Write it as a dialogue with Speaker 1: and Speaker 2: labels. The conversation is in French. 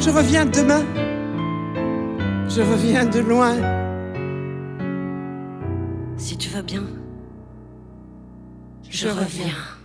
Speaker 1: Je reviens demain. Je reviens de loin.
Speaker 2: Si tu vas bien,
Speaker 1: Je reviens.